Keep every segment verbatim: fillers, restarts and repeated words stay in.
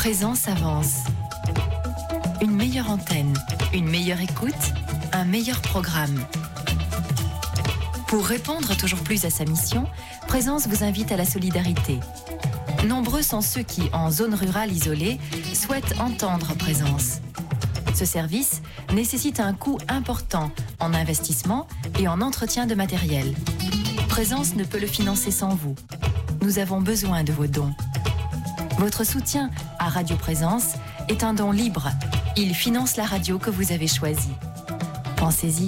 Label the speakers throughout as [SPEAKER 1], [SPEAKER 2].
[SPEAKER 1] Présence avance. Une meilleure antenne, une meilleure écoute, un meilleur programme. Pour répondre toujours plus à sa mission, Présence vous invite à la solidarité. Nombreux sont ceux qui, en zone rurale isolée, souhaitent entendre Présence. Ce service nécessite un coût important en investissement et en entretien de matériel. Présence ne peut le financer sans vous. Nous avons besoin de vos dons. Votre soutien à Radio Présence est un don libre. Il finance la radio que vous avez choisie. Pensez-y.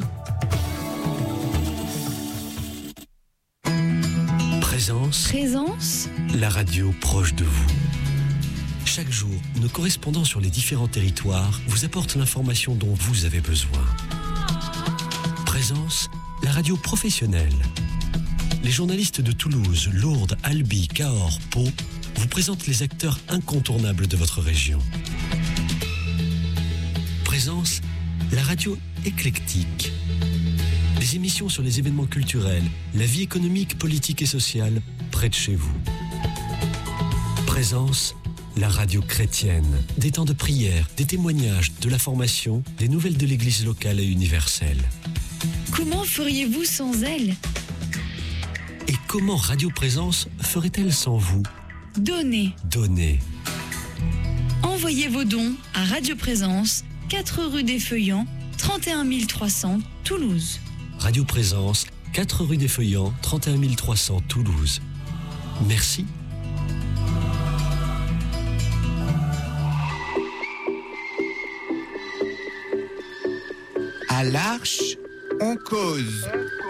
[SPEAKER 2] Présence.
[SPEAKER 3] Présence.
[SPEAKER 2] La radio proche de vous. Chaque jour, nos correspondants sur les différents territoires vous apportent l'information dont vous avez besoin. Présence, la radio professionnelle. Les journalistes de Toulouse, Lourdes, Albi, Cahors, Pau vous présentent les acteurs incontournables de votre région. Présence, la radio éclectique. Des émissions sur les événements culturels, la vie économique, politique et sociale près de chez vous. Présence, la radio chrétienne. Des temps de prière, des témoignages, de la formation, des nouvelles de l'église locale et universelle.
[SPEAKER 3] Comment feriez-vous sans elle ?
[SPEAKER 2] Et comment Radio Présence ferait-elle sans vous ?
[SPEAKER 3] Donnez.
[SPEAKER 2] Donnez.
[SPEAKER 3] Envoyez vos dons à Radio Présence, quatre rue des Feuillants, trente et un mille trois cents, Toulouse.
[SPEAKER 2] Radio Présence, quatre rue des Feuillants, trente et un mille trois cents, Toulouse. Merci.
[SPEAKER 4] À l'Arche, on cause.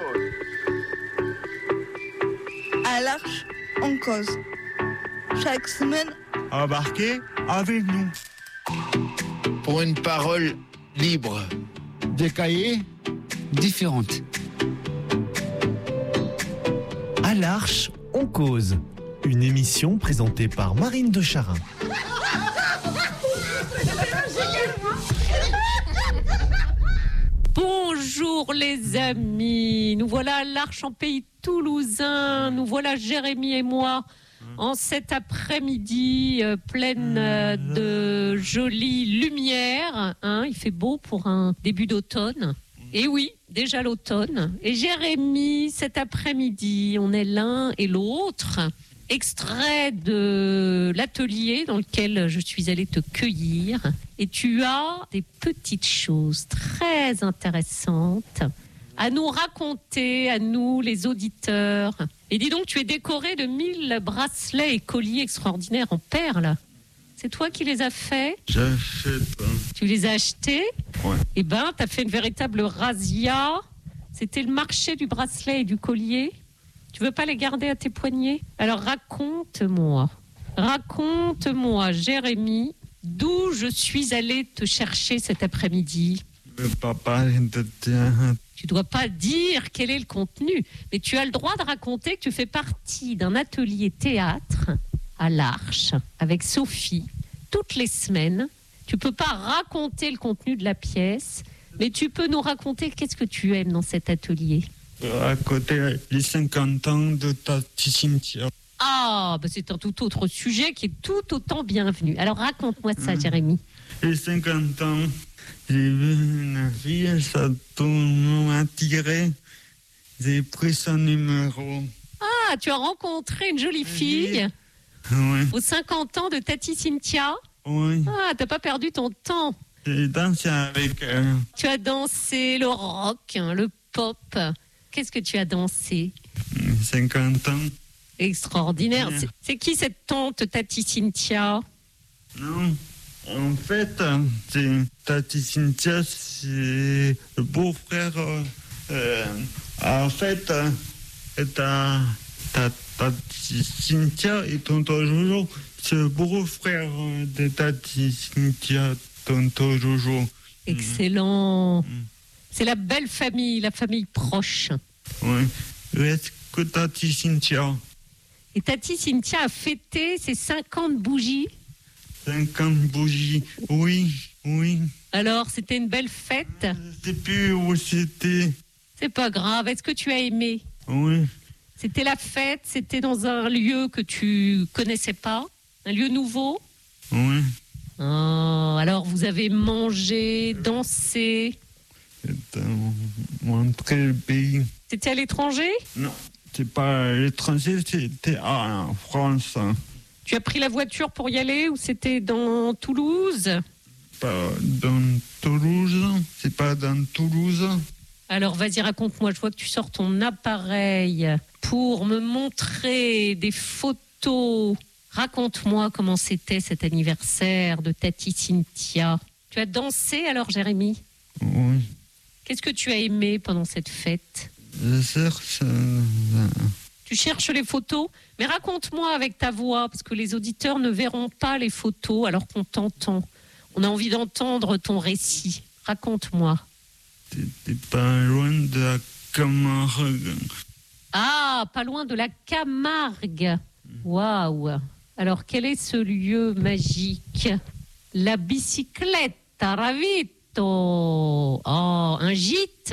[SPEAKER 5] À l'Arche, on cause. Chaque semaine,
[SPEAKER 6] embarquez avec nous.
[SPEAKER 4] Pour une parole libre.
[SPEAKER 6] Des cahiers différentes.
[SPEAKER 7] À l'Arche, on cause. Une émission présentée par Marine de Charin.
[SPEAKER 8] Bonjour les amis, nous voilà à l'Arche en pays toulousain, nous voilà Jérémy et moi en cet après-midi euh, pleine euh, de jolies lumières, hein, il fait beau pour un début d'automne, et oui, déjà l'automne, et Jérémy cet après-midi, on est l'un et l'autre, extrait de l'atelier dans lequel je suis allée te cueillir, et tu as des petites choses très intéressantes à nous raconter, à nous les auditeurs. Et dis donc, tu es décoré de mille bracelets et colliers extraordinaires en perles. C'est toi qui les as faits ?
[SPEAKER 6] J'achète.
[SPEAKER 8] Tu les as achetés ?
[SPEAKER 6] Ouais.
[SPEAKER 8] Eh ben, t'as fait une véritable razzia. C'était le marché du bracelet et du collier. Tu veux pas les garder à tes poignets ? Alors raconte-moi, raconte-moi, Jérémy, d'où je suis allée te chercher cet après-midi.
[SPEAKER 6] Le papa de tiens.
[SPEAKER 8] Tu dois pas dire quel est le contenu, mais tu as le droit de raconter que tu fais partie d'un atelier théâtre à l'Arche avec Sophie toutes les semaines. Tu peux pas raconter le contenu de la pièce, mais tu peux nous raconter qu'est-ce que tu aimes dans cet atelier.
[SPEAKER 6] Raconter les cinquante ans de Tati Cynthia.
[SPEAKER 8] Ah, bah c'est un tout autre sujet qui est tout autant bienvenu. Alors raconte-moi ça, mmh. Jérémy.
[SPEAKER 6] Les cinquante ans, j'ai vu une fille, ça m'a attiré. J'ai pris son numéro.
[SPEAKER 8] Ah, tu as rencontré une jolie fille
[SPEAKER 6] oui.
[SPEAKER 8] Aux cinquante ans de Tati Cynthia.
[SPEAKER 6] Oui.
[SPEAKER 8] Ah, t'as pas perdu ton temps.
[SPEAKER 6] J'ai dansé avec elle.
[SPEAKER 8] Tu as dansé le rock, hein, le pop. Qu'est-ce que tu as dansé ?
[SPEAKER 6] cinquante ans.
[SPEAKER 8] Extraordinaire. C'est, c'est qui cette tante Tati Cynthia ?
[SPEAKER 6] Non, en fait, c'est Tati Cynthia, c'est le beau-frère. Euh, en fait, ta, ta, Tati Cynthia et tonton Jojo, c'est le beau-frère de Tati Cynthia, tonton Jojo.
[SPEAKER 8] Excellent. Mmh. C'est la belle famille, la famille proche.
[SPEAKER 6] Oui, est-ce que Tati Cynthia.
[SPEAKER 8] Et Tati Cynthia a fêté ses cinquante bougies.
[SPEAKER 6] cinquante bougies, oui, oui.
[SPEAKER 8] Alors, c'était une belle fête.
[SPEAKER 6] Je ne sais plus où c'était.
[SPEAKER 8] C'est pas grave. Est-ce que tu as aimé ?
[SPEAKER 6] Oui.
[SPEAKER 8] C'était la fête, c'était dans un lieu que tu connaissais pas, un lieu nouveau ?
[SPEAKER 6] Oui.
[SPEAKER 8] Oh, alors vous avez mangé, dansé.
[SPEAKER 6] C'était montré le pays.
[SPEAKER 8] C'était à l'étranger?
[SPEAKER 6] Non, c'est pas à l'étranger, c'était en France.
[SPEAKER 8] Tu as pris la voiture pour y aller ou c'était dans Toulouse?
[SPEAKER 6] Pas dans Toulouse, c'est pas dans Toulouse.
[SPEAKER 8] Alors vas-y, raconte-moi, je vois que tu sors ton appareil pour me montrer des photos. Raconte-moi comment c'était cet anniversaire de Tati Cynthia. Tu as dansé alors, Jérémy?
[SPEAKER 6] Oui.
[SPEAKER 8] Qu'est-ce que tu as aimé pendant cette fête?
[SPEAKER 6] Je cherche...
[SPEAKER 8] Tu cherches les photos? Mais raconte-moi avec ta voix, parce que les auditeurs ne verront pas les photos alors qu'on t'entend. On a envie d'entendre ton récit. Raconte-moi.
[SPEAKER 6] T'étais pas loin de la Camargue.
[SPEAKER 8] Ah, pas loin de la Camargue. Waouh. Alors, quel est ce lieu magique? La bicyclette à Ravito. Oh, un gîte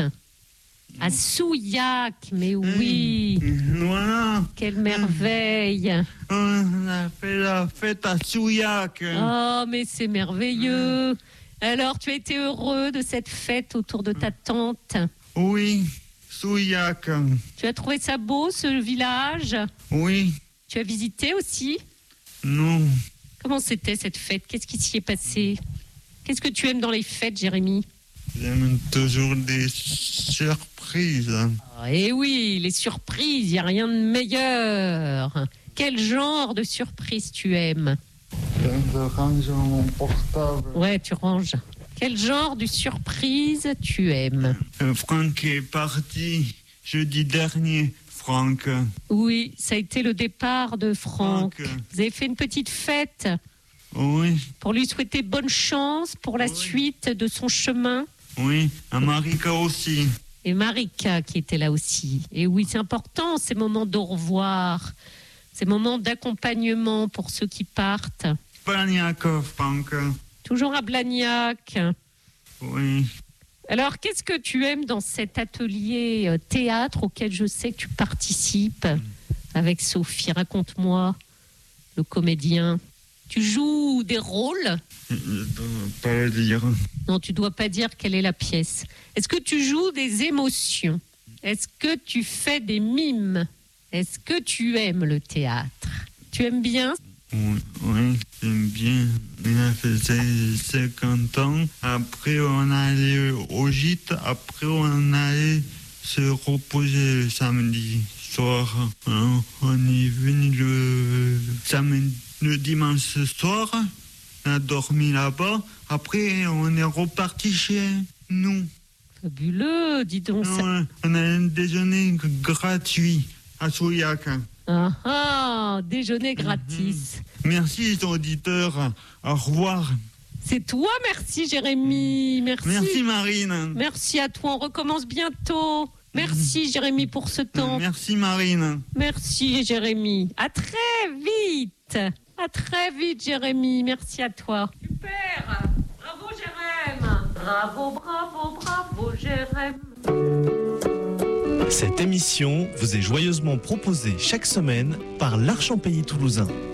[SPEAKER 8] à Souillac. Mais oui.
[SPEAKER 6] Voilà.
[SPEAKER 8] Quelle merveille.
[SPEAKER 6] On a fait la fête à Souillac.
[SPEAKER 8] Oh, mais c'est merveilleux. Alors, tu as été heureux de cette fête autour de ta tante?
[SPEAKER 6] Oui, Souillac.
[SPEAKER 8] Tu as trouvé ça beau, ce village?
[SPEAKER 6] Oui.
[SPEAKER 8] Tu as visité aussi?
[SPEAKER 6] Non.
[SPEAKER 8] Comment c'était cette fête? Qu'est-ce qui s'y est passé? Qu'est-ce que tu aimes dans les fêtes, Jérémy?
[SPEAKER 6] J'aime toujours des surprises.
[SPEAKER 8] Ah, eh oui, les surprises, il n'y a rien de meilleur. Quel genre de surprise tu aimes?
[SPEAKER 6] Je range mon portable.
[SPEAKER 8] Ouais, tu ranges. Quel genre de surprise tu aimes?
[SPEAKER 6] Euh, Franck est parti jeudi dernier, Franck.
[SPEAKER 8] Oui, ça a été le départ de Franck.
[SPEAKER 6] Franck.
[SPEAKER 8] Vous avez fait une petite fête
[SPEAKER 6] Oui,
[SPEAKER 8] pour lui souhaiter bonne chance pour la
[SPEAKER 6] Oui.
[SPEAKER 8] suite de son chemin.
[SPEAKER 6] oui, à Marika aussi.
[SPEAKER 8] Et Marika qui était là aussi. Et oui, c'est important ces moments d'au revoir, ces moments d'accompagnement pour ceux qui partent.
[SPEAKER 6] Paniakov, Franck.
[SPEAKER 8] Toujours à Blagnac.
[SPEAKER 6] Oui.
[SPEAKER 8] Alors, qu'est-ce que tu aimes dans cet atelier euh, théâtre auquel je sais que tu participes avec Sophie? Raconte-moi, le comédien. Tu joues des rôles?
[SPEAKER 6] Je ne dois pas le dire.
[SPEAKER 8] Non, tu dois pas dire quelle est la pièce. Est-ce que tu joues des émotions? Est-ce que tu fais des mimes? Est-ce que tu aimes le théâtre? Tu aimes bien?
[SPEAKER 6] Oui, oui, j'aime bien. Il a fait cinquante ans. Après, on allait au gîte. Après, on allait se reposer le samedi soir. Alors, on est venu le samedi, le dimanche soir. On a dormi là-bas. Après, on est reparti chez nous.
[SPEAKER 8] Fabuleux, dis donc. Ça...
[SPEAKER 6] Ouais, on a un déjeuner gratuit à Souillac.
[SPEAKER 8] Ah ah, déjeuner gratis.
[SPEAKER 6] Merci, auditeurs. Au revoir.
[SPEAKER 8] C'est toi, merci Jérémy. Merci.
[SPEAKER 6] Merci, Marine.
[SPEAKER 8] Merci à toi, on recommence bientôt. Merci Jérémy pour ce temps.
[SPEAKER 6] Merci, Marine.
[SPEAKER 8] Merci Jérémy. À très vite. À très vite Jérémy. Merci à toi. Super. Bravo Jérémy. Bravo, bravo, bravo Jérémy.
[SPEAKER 7] Cette émission vous est joyeusement proposée chaque semaine par l'Arch en Pays toulousain.